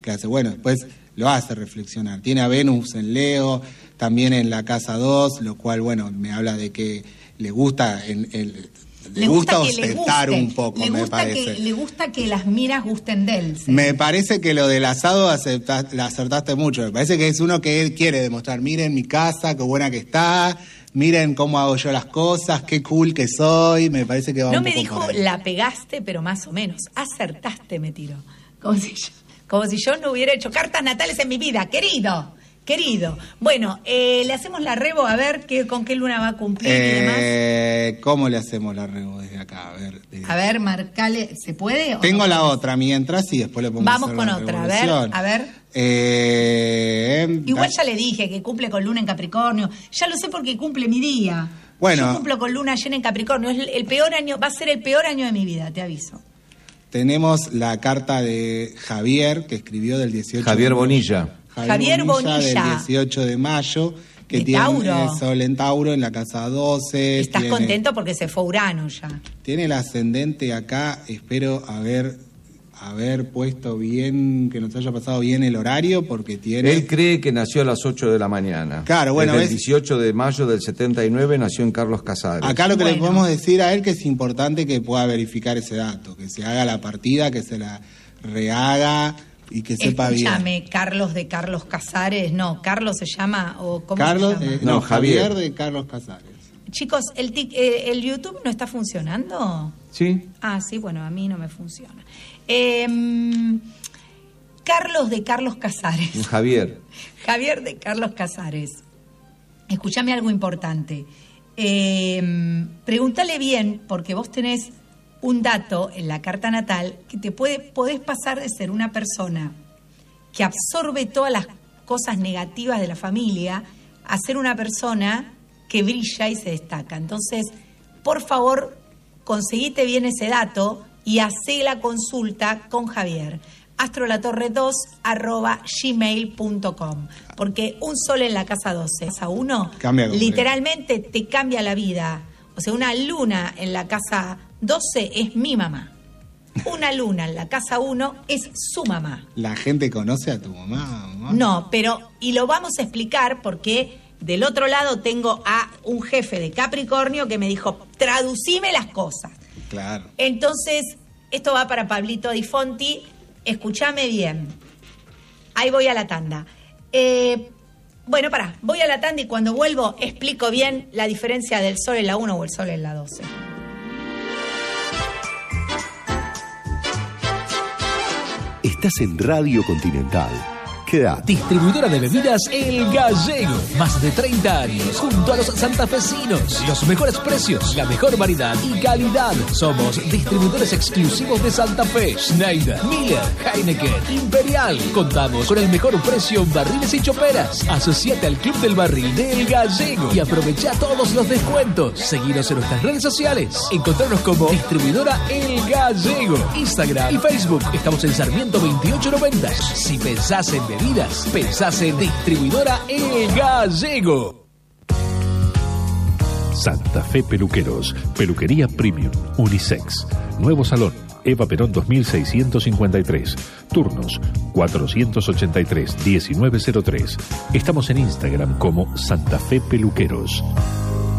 clase. Bueno, después lo hace reflexionar. Tiene a Venus en Leo, también en la casa 2, lo cual, bueno, me habla de que le gusta le gusta ostentar un poco, me parece. Le gusta que las miras gusten de él. ¿Sí? Me parece que lo del asado la acertaste mucho. Me parece que es uno que él quiere demostrar. Miren mi casa, qué buena que está. Miren cómo hago yo las cosas, qué cool que soy. Me parece que va no un me poco dijo por ahí. La pegaste, pero más o menos. Acertaste, me tiró. Como si yo no hubiera hecho cartas natales en mi vida, querido. Bueno, le hacemos la rebo a ver con qué luna va a cumplir y demás. ¿Cómo le hacemos la rebo desde acá? A ver, marcale, ¿se puede? Tengo no la otra mientras y después le pongo Vamos con otra, a ver. Igual ya le dije que cumple con luna en Capricornio. Ya lo sé porque cumple mi día. Bueno. Yo cumplo con luna llena en Capricornio. Es el peor año, va a ser el peor año de mi vida, te aviso. Tenemos la carta de Javier, que escribió del 18 Javier Bonilla. Javier Bonilla. Del 18 de mayo, que de tiene Tauro. Sol en Tauro en la casa 12. Estás contento porque se fue Urano ya. Tiene el ascendente acá, espero haber puesto bien, que nos haya pasado bien el horario, porque tiene... Él cree que nació a las 8 de la mañana. Claro, bueno. Desde el 18 de mayo del 79 nació en Carlos Casares. Acá lo que le podemos decir a él que es importante que pueda verificar ese dato, que se haga la partida, que se la rehaga y que sepa bien. Escúchame, Carlos de Carlos Casares, no, Carlos se llama, o ¿cómo Carlos, se llama? No, Javier de Carlos Casares. Chicos, ¿el YouTube no está funcionando? Sí. Ah, sí, bueno, a mí no me funciona. Carlos de Carlos Casares. Javier de Carlos Casares. Escúchame algo importante. Pregúntale bien, porque vos tenés un dato en la carta natal que te podés pasar de ser una persona que absorbe todas las cosas negativas de la familia a ser una persona que brilla y se destaca. Entonces, por favor, conseguite bien ese dato y hacé la consulta con Javier. astrolatorre2@gmail.com, porque un sol en la casa 12, casa 1, literalmente te cambia la vida. O sea, una luna en la casa 12 es mi mamá. Una luna en la casa 1 es su mamá. ¿La gente conoce a tu mamá? No, y lo vamos a explicar porque del otro lado tengo a un jefe de Capricornio que me dijo, traducime las cosas. Claro. Entonces, esto va para Pablito Di Fonti. Escúchame bien. Ahí voy a la tanda. Bueno, voy a la tanda y cuando vuelvo explico bien la diferencia del sol en la 1 o el sol en la 12. Estás en Radio Continental. Quédate. Distribuidora de bebidas El Gallego. Más de 30 años junto a los santafesinos. Los mejores precios, la mejor variedad y calidad. Somos distribuidores exclusivos de Santa Fe, Schneider, Miller, Heineken, Imperial. Contamos con el mejor precio en barriles y choperas. Asociate al Club del Barril de El Gallego y aprovecha todos los descuentos. Seguinos en nuestras redes sociales. Encontrarnos como Distribuidora El Gallego. Instagram y Facebook. Estamos en Sarmiento 2890. Si pensás en bebidas, pensás en Distribuidora El Gallego. Santa Fe Peluqueros, peluquería premium, unisex. Nuevo salón, Eva Perón 2653. Turnos 483-1903. Estamos en Instagram como Santa Fe Peluqueros.